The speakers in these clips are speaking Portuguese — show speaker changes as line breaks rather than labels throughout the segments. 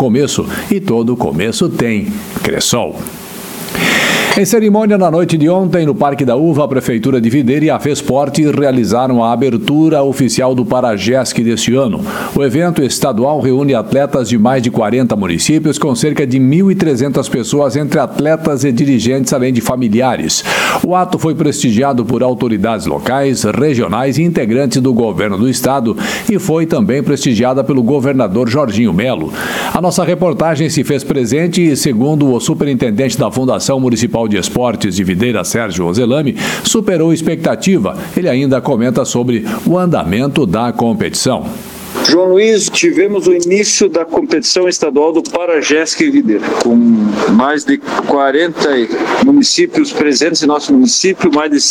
começo, e todo começo tem Cressol. Em cerimônia na noite de ontem, no Parque da Uva, a Prefeitura de Videira e a FESPORT realizaram a abertura oficial do Paragesc deste ano. O evento estadual reúne atletas de mais de 40 municípios, com cerca de 1.300 pessoas, entre atletas e dirigentes, além de familiares. O ato foi prestigiado por autoridades locais, regionais e integrantes do governo do estado e foi também prestigiada pelo governador Jorginho Melo. A nossa reportagem se fez presente e, segundo o superintendente da Fundação Municipal de Esportes de Videira, Sérgio Ozelami, superou expectativa. Ele ainda comenta sobre o andamento da competição.
João Luiz, tivemos o início da competição estadual do Paragesc Videira, com mais de 40 municípios presentes em nosso município, mais de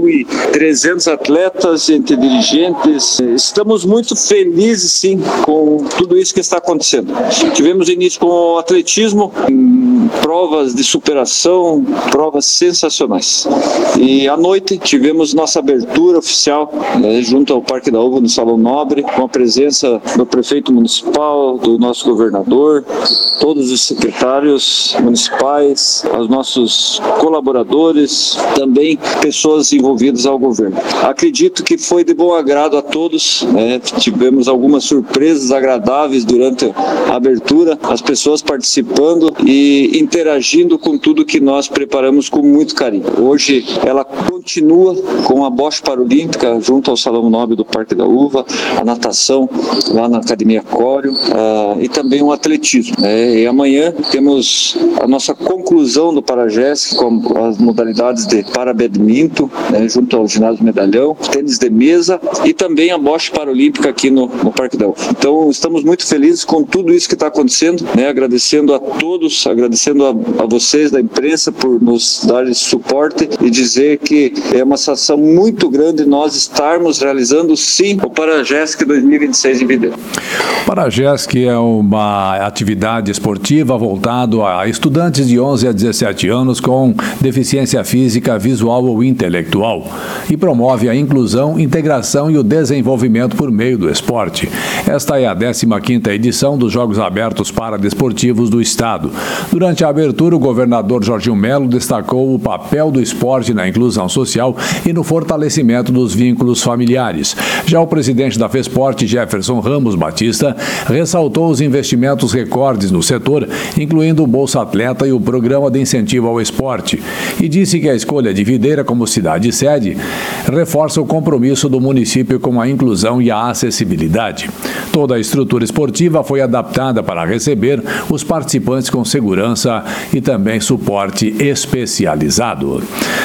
1.300 atletas, entre dirigentes. Estamos muito felizes, sim, com tudo isso que está acontecendo. Tivemos início com o atletismo, provas de superação, provas sensacionais. E à noite tivemos nossa abertura oficial, junto ao Parque da Uva, no Salão Nobre, com a presença do prefeito municipal, do nosso governador, todos os secretários municipais, os nossos colaboradores, também pessoas envolvidas ao governo. Acredito que foi de bom agrado a todos, tivemos algumas surpresas agradáveis durante a abertura, as pessoas participando e interagindo com tudo que nós preparamos com muito carinho. Hoje ela continua com a Bosch Paralímpica junto ao Salão Nobre do Parque da Uva, a natação lá na Academia Córeo e também o atletismo. E amanhã temos a nossa conclusão do Paragesc com as modalidades de parabadminton, junto ao ginásio Medalhão, tênis de mesa e também a Bosch Paralímpica aqui no Parque da Uva. Então estamos muito felizes com tudo isso que está acontecendo, agradecendo a todos, agradecendo a vocês da imprensa por nos dar esse suporte e dizer que é uma satisfação muito grande nós estarmos realizando sim o Paragesc 2026 em Videira.
O Paragesc é uma atividade esportiva voltado a estudantes de 11 a 17 anos com deficiência física, visual ou intelectual e promove a inclusão, integração e o desenvolvimento por meio do esporte. Esta é a 15ª edição dos Jogos Abertos Paradesportivos do Estado. Durante a abertura, o governador Jorginho Melo destacou o papel do esporte na inclusão social e no fortalecimento dos vínculos familiares. Já o presidente da FESPORT, Jefferson Ramos Batista, ressaltou os investimentos recordes no setor, incluindo o Bolsa Atleta e o Programa de Incentivo ao Esporte, e disse que a escolha de Videira como cidade-sede reforça o compromisso do município com a inclusão e a acessibilidade. Toda a estrutura esportiva foi adaptada para receber os participantes com segurança e também suporte especializado.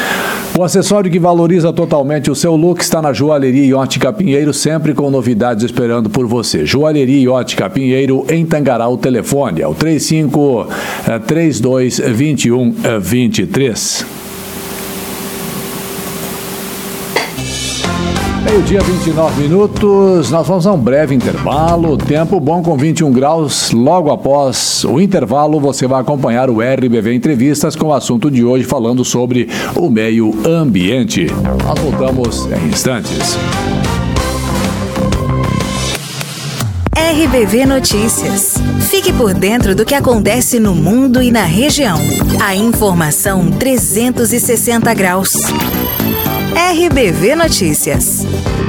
O acessório que valoriza totalmente o seu look está na Joalheria e Ótica Pinheiro, sempre com novidades esperando por você. Joalheria e Ótica Pinheiro, em Tangará. O telefone é o 35322123. Meio-dia, 29 minutos, nós vamos a um breve intervalo, tempo bom com 21 graus. Logo após o intervalo, você vai acompanhar o RBV Entrevistas com o assunto de hoje, falando sobre o meio ambiente. Nós voltamos em instantes.
RBV Notícias. Fique por dentro do que acontece no mundo e na região. A informação 360 graus. RBV Notícias.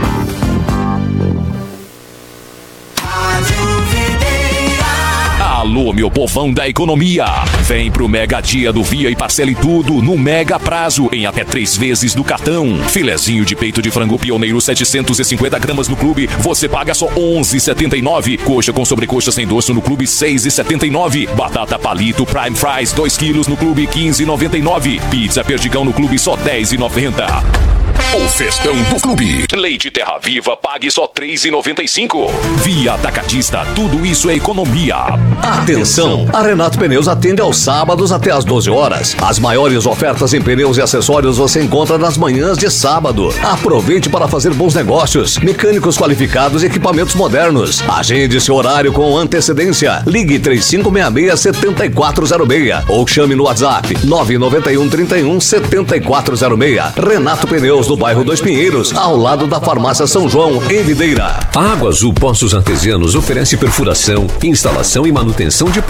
Alô, meu povão da economia. Vem pro Mega Dia do Via e parcele tudo no Mega Prazo em até 3 vezes do cartão. Filezinho de peito de frango pioneiro 750 gramas no clube, você paga só R$11,79. Coxa com sobrecoxa sem doce no clube, R$6,79. Batata palito Prime Fries 2 quilos no clube, R$15,99. Pizza perdigão no clube, só R$10,90. O festão do clube. Leite Terra Viva, pague só R$3,95. Via Atacadista, tudo isso é economia.
Atenção! A Renato Pneus atende aos sábados até às 12 horas. As maiores ofertas em pneus e acessórios você encontra nas manhãs de sábado. Aproveite para fazer bons negócios. Mecânicos qualificados e equipamentos modernos. Agende seu horário com antecedência. Ligue 3566-7406 ou chame no WhatsApp 991-31-7406. Renato Pneus, no bairro Dois Pinheiros, ao lado da Farmácia São João, em Videira.
A Água Azul Poços Artesianos oferece perfuração, instalação e manutenção de